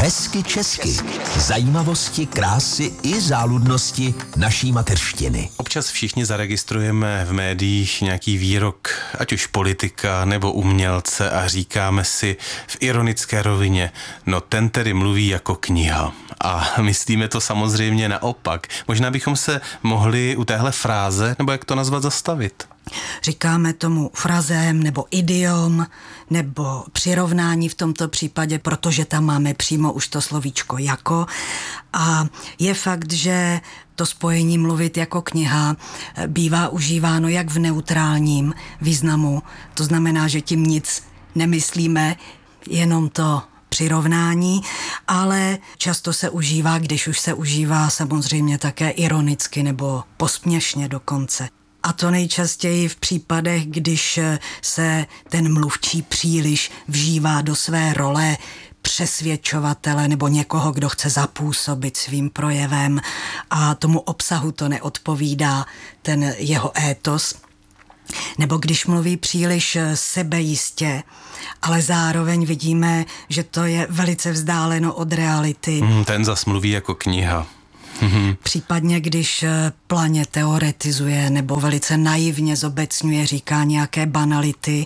Hezky česky. Zajímavosti, krásy i záludnosti naší mateřštiny. Občas všichni zaregistrujeme v médiích nějaký výrok, ať už politika nebo umělce, a říkáme si v ironické rovině, no ten tedy mluví jako kniha. A myslíme to samozřejmě naopak. Možná bychom se mohli u téhle fráze, nebo jak to nazvat, zastavit. Říkáme tomu frazém nebo idiom nebo přirovnání v tomto případě, protože tam máme přímo už to slovíčko jako. A je fakt, že to spojení mluvit jako kniha bývá užíváno jak v neutrálním významu. To znamená, že tím nic nemyslíme, jenom to přirovnání, ale často se užívá, když už se užívá samozřejmě také ironicky nebo posměšně dokonce. A to nejčastěji v případech, když se ten mluvčí příliš vžívá do své role přesvědčovatele nebo někoho, kdo chce zapůsobit svým projevem a tomu obsahu to neodpovídá, ten jeho étos. Nebo když mluví příliš sebejistě, ale zároveň vidíme, že to je velice vzdáleno od reality. Ten zas mluví jako kniha. Případně, když planě teoretizuje nebo velice naivně zobecňuje, říká nějaké banality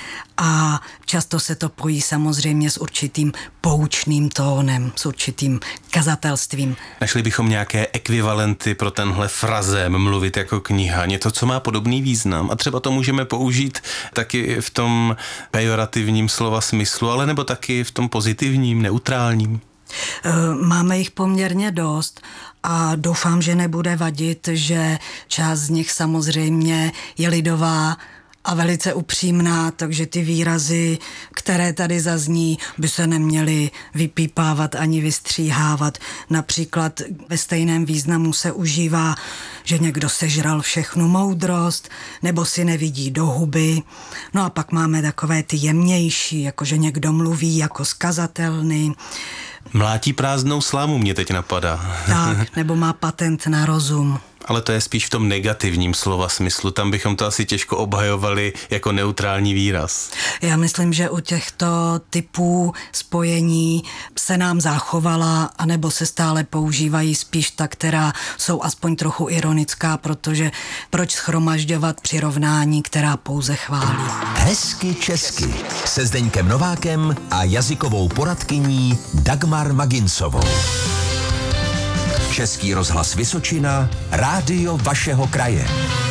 a často se to pojí samozřejmě s určitým poučným tónem, s určitým kazatelstvím. Našli bychom nějaké ekvivalenty pro tenhle frazém mluvit jako kniha, něco, co má podobný význam a třeba to můžeme použít taky v tom pejorativním slova smyslu, ale nebo taky v tom pozitivním, neutrálním. Máme jich poměrně dost a doufám, že nebude vadit, že část z nich samozřejmě je lidová a velice upřímná, takže ty výrazy, které tady zazní, by se neměly vypípávat ani vystříhávat. Například ve stejném významu se užívá, že někdo sežral všechnu moudrost, nebo si nevidí do huby. No a pak máme takové ty jemnější, jako že někdo mluví jako skazatelný. Mlátí prázdnou slámu mě teď napadá. Tak, nebo má patent na rozum. Ale to je spíš v tom negativním slova smyslu. Tam bychom to asi těžko obhajovali jako neutrální výraz. Já myslím, že u těchto typů spojení se nám zachovala, anebo se stále používají spíš ta, která jsou aspoň trochu ironická, protože proč shromažďovat přirovnání, která pouze chválí. Hezky česky se Zdeňkem Novákem a jazykovou poradkyní Dagmar Magincovou. Český rozhlas Vysočina, rádio vašeho kraje.